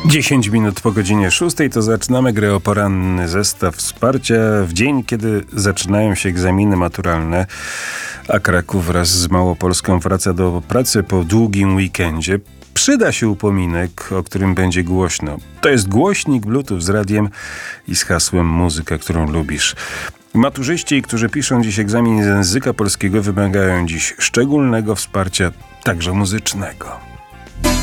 10 minut po godzinie 6 to zaczynamy grę o poranny zestaw wsparcia w dzień, kiedy zaczynają się egzaminy maturalne, a Kraków wraz z Małopolską wraca do pracy po długim weekendzie. Przyda się upominek, o którym będzie głośno. To jest głośnik Bluetooth z radiem i z hasłem muzyka, którą lubisz. Maturzyści, którzy piszą dziś egzamin z języka polskiego, wymagają dziś szczególnego wsparcia, także muzycznego.